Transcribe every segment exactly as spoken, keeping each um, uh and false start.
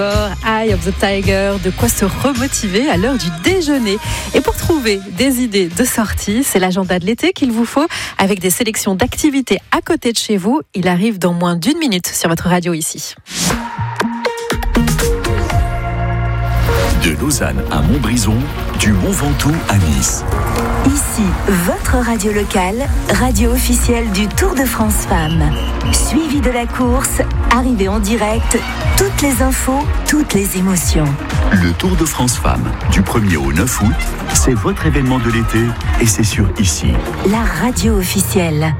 Eye of the Tiger, de quoi se remotiver à l'heure du déjeuner. Et pour trouver des idées de sortie, c'est l'agenda de l'été qu'il vous faut, avec des sélections d'activités à côté de chez vous. Il arrive dans moins d'une minute sur votre radio ici. De Lausanne à Montbrison, du Mont Ventoux à Nice. Ici, votre radio locale, radio officielle du Tour de France Femmes. Suivi de la course, arrivée en direct, toutes les infos, toutes les émotions. Le Tour de France Femmes, du premier au neuf août, c'est votre événement de l'été et c'est sur Ici. La radio officielle.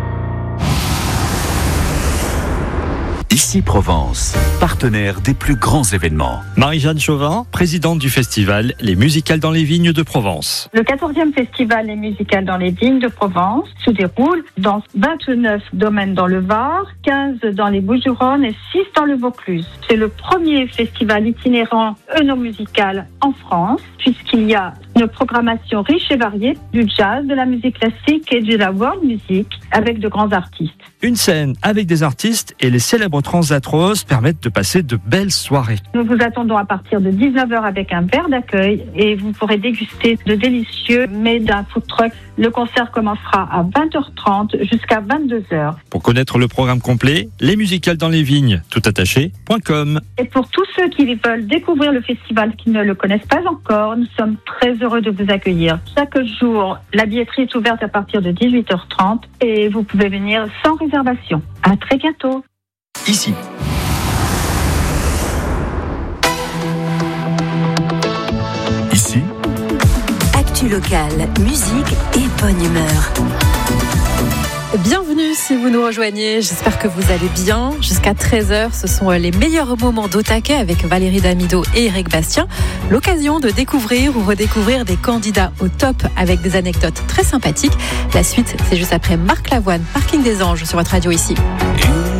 Ici Provence, partenaire des plus grands événements. Marie-Jeanne Chauvin, présidente du festival Les Musicales dans les Vignes de Provence. Le quatorzième festival Les Musicales dans les Vignes de Provence se déroule dans vingt-neuf domaines dans le Var, quinze dans les Bouches-du-Rhône et six dans le Vaucluse. C'est le premier festival itinérant œnomusical en France, puisqu'il y a une programmation riche et variée du jazz, de la musique classique et de la world music avec de grands artistes. Une scène avec des artistes et les célèbres Transatros permettent de passer de belles soirées. Nous vous attendons à partir de dix-neuf heures avec un verre d'accueil et vous pourrez déguster de délicieux mets d'un food truck. Le concert commencera à vingt heures trente jusqu'à vingt-deux heures. Pour connaître le programme complet, les musicales dans les vignes, tout attaché point com. Et pour tous ceux qui veulent découvrir le festival qui ne le connaissent pas encore, nous sommes très heureux de vous accueillir. Chaque jour, la billetterie est ouverte à partir de dix-huit heures trente et vous pouvez venir sans réservation. À très bientôt. Ici. Ici. Actu locale, musique et bonne humeur. Bienvenue si vous nous rejoignez, j'espère que vous allez bien. Jusqu'à treize heures, ce sont les meilleurs moments d'Au Taquet avec Valérie Damido et Eric Bastien. L'occasion de découvrir ou redécouvrir des candidats au top avec des anecdotes très sympathiques. La suite, c'est juste après Marc Lavoine, Parking des Anges sur votre radio ici. Une